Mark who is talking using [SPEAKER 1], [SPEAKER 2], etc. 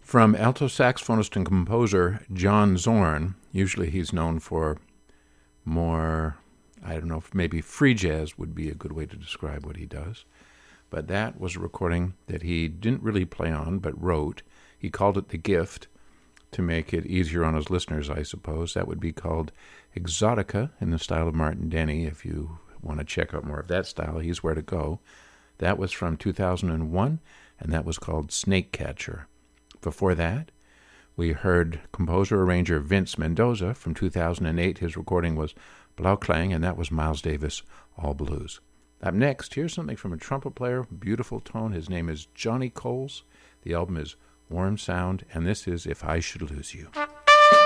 [SPEAKER 1] From alto saxophonist and composer John Zorn. Usually he's known for more, I don't know, maybe free jazz would be a good way to describe what he does. But that was a recording that he didn't really play on, but wrote. He called it The Gift to make it easier on his listeners, I suppose. That would be called Exotica in the style of Martin Denny. If you want to check out more of that style, he's where to go. That was from 2001, and that was called Snake Catcher. Before that, we heard composer-arranger Vince Mendoza from 2008. His recording was Blauklang, and that was Miles Davis, All Blues. Up next, here's something from a trumpet player, beautiful tone. His name is Johnny Coles. The album is Warm Sound, and this is If I Should Lose You.